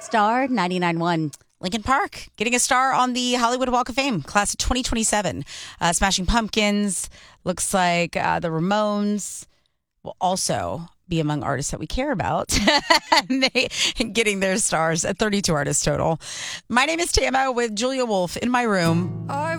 Star 99.1. Linkin Park getting a star on the Hollywood Walk of Fame, class of 2027. Smashing Pumpkins, looks like the Ramones will also be among artists that we care about. They getting their stars at 32 artists total. My name is Tama with Julia Wolf in my room.